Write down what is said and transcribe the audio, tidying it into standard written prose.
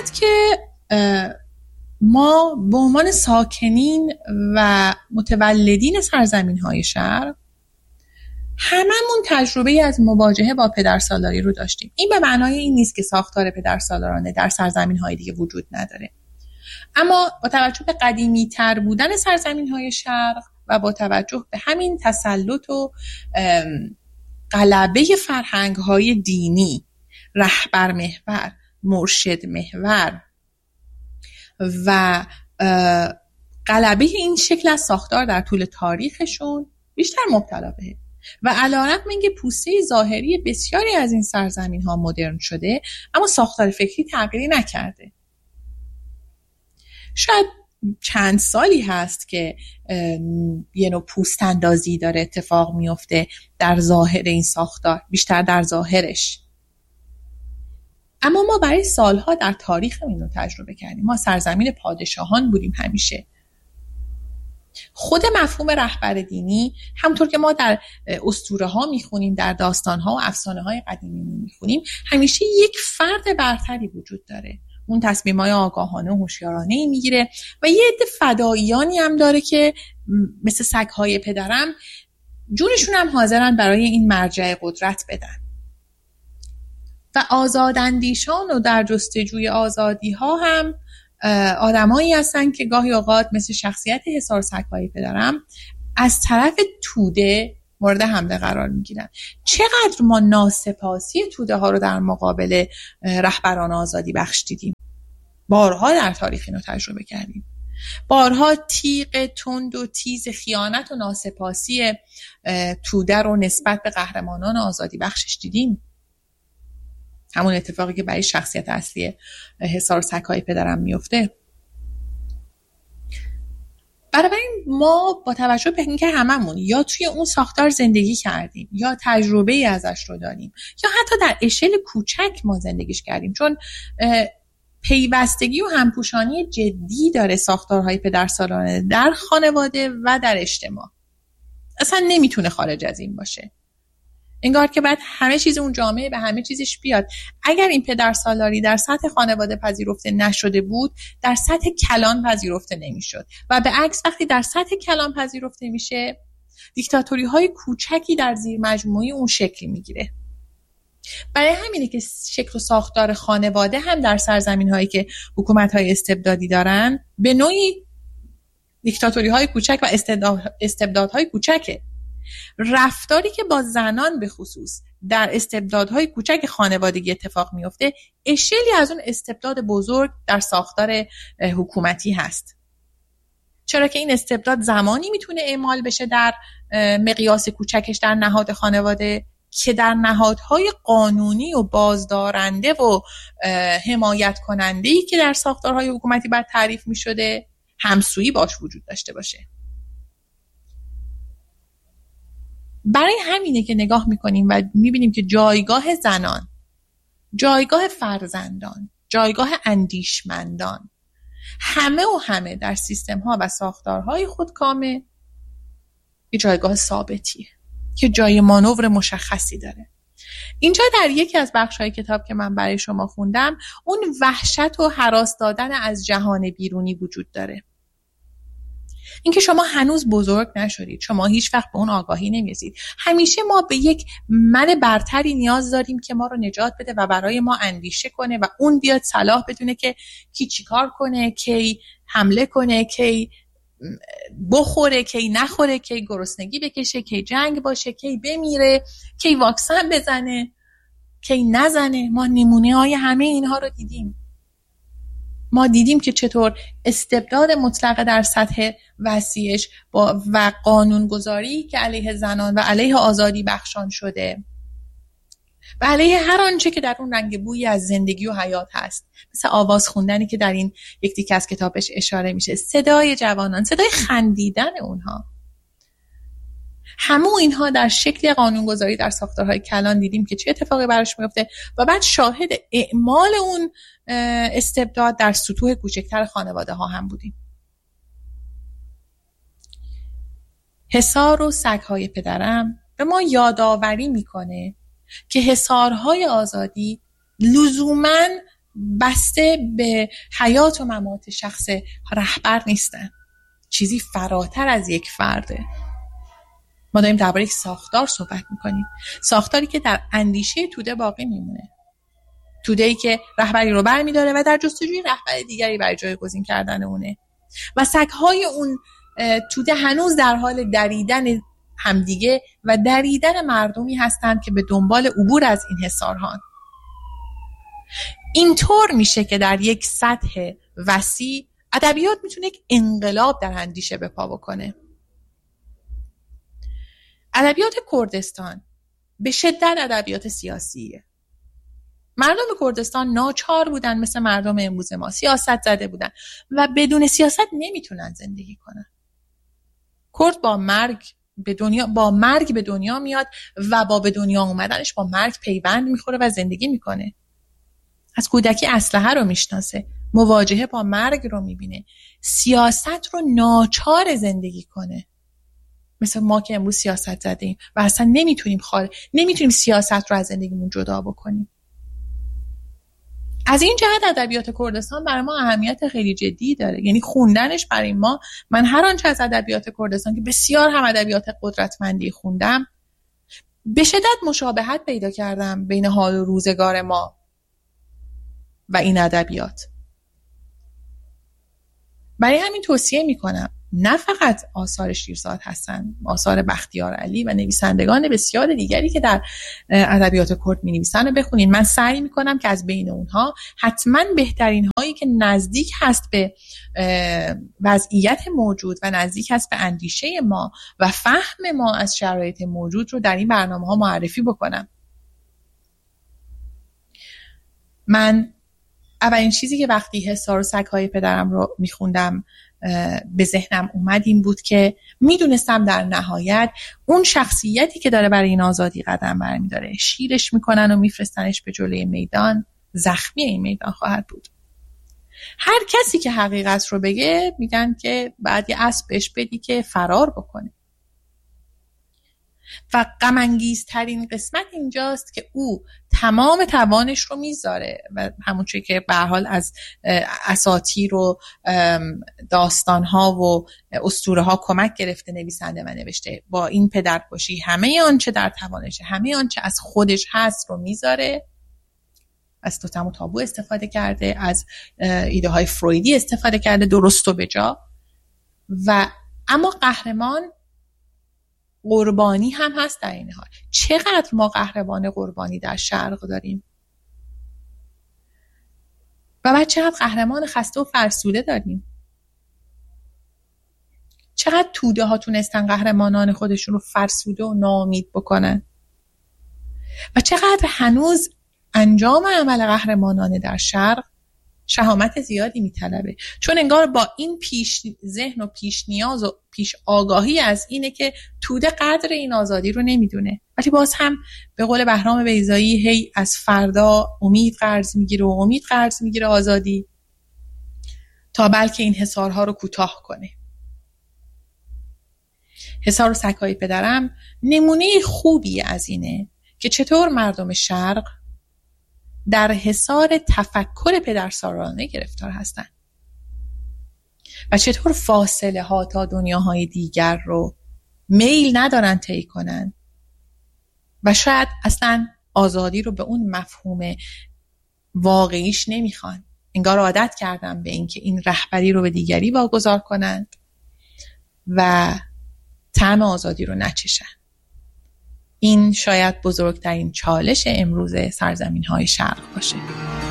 بعد که ما به عنوان ساکنین و متولدین سرزمین‌های شرق هممون تجربه از مواجهه با پدرسالاری رو داشتیم. این به معنای این نیست که ساختار پدرسالارانه در سرزمین‌های دیگه وجود نداره. اما با توجه به قدیمی‌تر بودن سرزمین‌های شرق و با توجه به همین تسلط و غلبه فرهنگ‌های دینی، رهبر محور، مرشد محور و غلبه این شکل از ساختار در طول تاریخشون بیشتر مبتلا به و علی‌رغم اینکه پوسته ظاهری بسیاری از این سرزمین‌ها مدرن شده، اما ساختار فکری تغییری نکرده. شاید چند سالی هست که یه نوع پوست اندازی داره اتفاق میفته در ظاهر این ساختار، بیشتر در ظاهرش. اما ما برای سالها در تاریخ اینو تجربه کردیم. ما سرزمین پادشاهان بودیم همیشه. خود مفهوم رهبر دینی همونطور که ما در اسطوره ها میخونیم، در داستان ها و افسانه های قدیمی میخونیم، همیشه یک فرد برتری وجود داره. اون تصمیم‌های آگاهانه و هوشیارانه‌ای میگیره و یه عده فداییانی هم داره که مثل سگ‌های پدرم جونشون هم حاضرن برای این مرجع قدرت بدن. و آزاداندیشان و در جستجوی آزادی‌ها هم آدمایی هستن که گاهی اوقات مثل شخصیت حصار سگ‌های پدرم از طرف توده مورد حمله قرار میگیرن. چقدر ما ناسپاسی توده ها رو در مقابل رهبران آزادی بخش دیدیم. بارها در تاریخ اینو تجربه کردیم. بارها تیغ تند و تیز خیانت و ناسپاسی توده رو نسبت به قهرمانان آزادی بخشش دیدیم. همون اتفاقی که برای شخصیت اصلی حصار سگ‌های پدرم میفته. بنابراین ما با توجه به اینکه هممون یا توی اون ساختار زندگی کردیم یا تجربه‌ای ازش رو داریم یا حتی در اشل کوچک ما زندگیش کردیم، چون پیوستگی و همپوشانی جدی داره ساختارهای پدرسالارانه در خانواده و در اجتماع. اصلا نمیتونه خارج از این باشه. انگار که بعد همه چیز اون جامعه به همه چیزش بیاد. اگر این پدرسالاری در سطح خانواده پذیرفته نشده بود، در سطح کلان پذیرفته نمیشد و به عکس وقتی در سطح کلان پذیرفته میشه، دیکتاتوری های کوچکی در زیر مجموعه اون شکل میگیره. برای همینه که شکل و ساختار خانواده هم در سرزمین هایی که حکومت های استبدادی دارن به نوعی دیکتاتوری های کوچک و استبدادهای کوچکه. رفتاری که با زنان به خصوص در استبدادهای کوچک خانوادگی اتفاق میفته، اشلی از اون استبداد بزرگ در ساختار حکومتی هست. چرا که این استبداد زمانی میتونه اعمال بشه در مقیاس کوچکش در نهاد خانواده که در نهادهای قانونی و بازدارنده و حمایت کننده‌ای که در ساختارهای حکومتی بر تعریف میشده همسویی باش وجود داشته باشه. برای همینه که نگاه میکنیم و میبینیم که جایگاه زنان، جایگاه فرزندان، جایگاه اندیشمندان همه در سیستم ها و ساختارهای خودکامه یه جایگاه ثابتیه که جای مانور مشخصی داره. اینجا در یکی از بخش‌های کتاب که من برای شما خوندم، اون وحشت و هراس دادن از جهان بیرونی وجود داره. اینکه شما هنوز بزرگ نشدید، شما هیچ وقت به اون آگاهی نمی‌رسید. همیشه ما به یک من برتری نیاز داریم که ما رو نجات بده و برای ما اندیشه کنه و اون بیاد صلاح بدونه که کی چیکار کنه، کی حمله کنه، کی بخوره، کی نخوره، کی گرسنگی بکشه، کی جنگ باشه، کی بمیره، کی واکسن بزنه، کی نزنه. ما نمونه‌های همه اینها رو دیدیم. ما دیدیم که چطور استبداد مطلق در سطح وسیعش و قانونگذاری که علیه زنان و علیه آزادی بخشان شده و علیه هر آنچه که در اون رنگ بویی از زندگی و حیات هست، مثل آواز خوندنی که در این یک تیکه از کتابش اشاره میشه، صدای جوانان، صدای خندیدن اونها، همه اینها در شکل قانونگذاری در ساختارهای کلان دیدیم که چه اتفاقی براش میفته و بعد شاهد اعمال اون استبداد در سطوح کوچکتر خانواده ها هم بودیم. حصار و سگ‌های پدرم به ما یادآوری میکنه که حصارهای آزادی لزوماً بسته به حیات و ممات شخص رهبر نیستن، چیزی فراتر از یک فرده. ما داریم درباره یک ساختار صحبت میکنیم، ساختاری که در اندیشه توده باقی میمونه، توده‌ای که رهبری رو برمی‌داره و در جستجوی رهبر دیگری برای جایگزین کردن اونه و سگ‌های اون توده هنوز در حال دریدن همدیگه و دریدن مردمی هستند که به دنبال عبور از این حصارها. اینطور میشه که در یک سطح وسیع ادبیات میتونه یک انقلاب در اندیشه به پا بکنه. ادبیات کردستان به شدت ادبیات سیاسیه. مردم کردستان ناچار بودن مثل مردم امروز ما، سیاست زده بودن و بدون سیاست نمیتونن زندگی کنن. کرد با مرگ به دنیا میاد و با به دنیا اومدنش با مرگ پیوند میخوره و زندگی میکنه. از کودکی اسلحه رو میشناسه، مواجهه با مرگ رو میبینه، سیاست رو ناچار زندگی کنه. مثل ما که امروز سیاست زدیم و اصلا نمیتونیم سیاست رو از زندگیمون جدا بکنیم. از این جهت ادبیات کردستان برای ما اهمیت خیلی جدی داره. یعنی خوندنش برای ما، من هر آنچه از ادبیات کردستان که بسیار هم ادبیات قدرتمندی خوندم، به شدت مشابهت پیدا کردم بین حال و روزگار ما و این ادبیات. برای همین توصیه میکنم نه فقط آثار شیرزاد هستن، آثار بختیار علی و نویسندگان بسیار دیگری که در ادبیات کرد می‌نویسن رو بخونین. من سعی میکنم که از بین اونها حتما بهترین هایی که نزدیک هست به وضعیت موجود و نزدیک هست به اندیشه ما و فهم ما از شرایط موجود رو در این برنامه‌ها معرفی بکنم. من اولین چیزی که وقتی حصار و سگ‌های پدرم رو میخوندم به ذهنم اومد این بود که میدونستم در نهایت اون شخصیتی که داره برای این آزادی قدم برمی‌داره، شیرش میکنن و میفرستنش به جلوی میدان، زخمی این میدان خواهد بود. هر کسی که حقیقت رو بگه میگن که بعد یه اسب بهش بدی که فرار بکنه. و غم انگیزترین قسمت اینجاست که او تمام توانش رو میذاره و همون چیزی که به هر حال از اساطیر و داستان‌ها و اسطوره‌ها کمک گرفته نویسنده و نوشته، با این پدرکشی همه آنچه در توانشه، همه آنچه از خودش هست رو میذاره. از توتم و تابو استفاده کرده، از ایده های فرویدی استفاده کرده، درست و بجا. و اما قهرمان قربانی هم هست در این حال. چقدر ما قهرمان قربانی در شرق داریم و بعد چقدر قهرمان خسته و فرسوده داریم. چقدر توده ها تونستن قهرمانان خودشون رو فرسوده و ناامید بکنن و چقدر هنوز انجام عمل قهرمانانه در شرق شهامت زیادی میطلبه، چون انگار با این پیش ذهن و پیش نیاز و پیش آگاهی از اینه که توده قدر این آزادی رو نمیدونه، ولی باز هم به قول بهرام بیضایی هی از فردا امید قرض میگیره آزادی تا بلکه این حصارها رو کوتاه کنه. حصار و سگ‌های پدرم نمونه خوبی از اینه که چطور مردم شرق در حصار تفکر پدرسالارانه گرفتار هستن و چطور فاصله ها تا دنیاهای دیگر رو میل ندارن طی کنن و شاید اصلا آزادی رو به اون مفهوم واقعیش نمیخوان. انگار عادت کردن به این که این رهبری رو به دیگری واگذار کنند و طعم آزادی رو نچشن. این شاید بزرگترین چالش امروز سرزمین‌های شرق باشه.